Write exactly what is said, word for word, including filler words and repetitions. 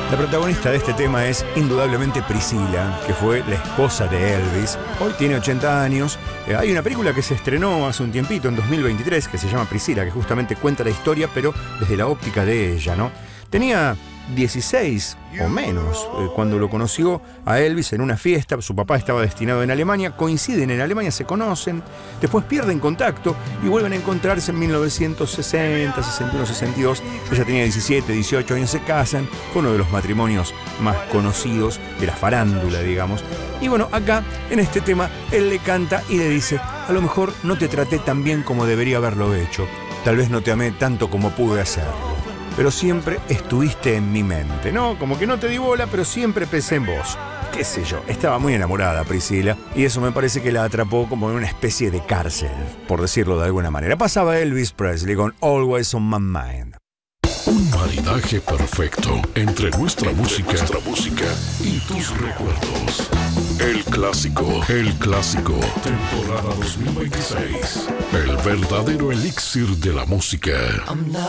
La protagonista de este tema es indudablemente Priscila, que fue la esposa de Elvis. Hoy tiene ochenta años. Eh, hay una película que se estrenó hace un tiempito, en dos mil veintitrés, que se llama Priscila, que justamente cuenta la historia, pero desde la óptica de ella, ¿no? Tenía dieciséis o menos eh, cuando lo conoció a Elvis en una fiesta. Su papá estaba destinado en Alemania, coinciden en Alemania, se conocen, después pierden contacto y vuelven a encontrarse en mil novecientos sesenta, sesenta y uno, sesenta y dos. Ella tenía diecisiete, dieciocho años, se casan. Fue uno de los matrimonios más conocidos de la farándula, digamos. Y bueno, acá en este tema él le canta y le dice: a lo mejor no te traté tan bien como debería haberlo hecho, tal vez no te amé tanto como pude hacerlo, pero siempre estuviste en mi mente, ¿no? Como que no te di bola, pero siempre pensé en vos. Qué sé yo, estaba muy enamorada Priscila, y eso me parece que la atrapó como en una especie de cárcel, por decirlo de alguna manera. Pasaba Elvis Presley con Always on My Mind. Un maridaje perfecto entre nuestra entre música, nuestra música y tus recuerdos. El clásico, el clásico, temporada dos mil veintiséis. El verdadero elixir de la música.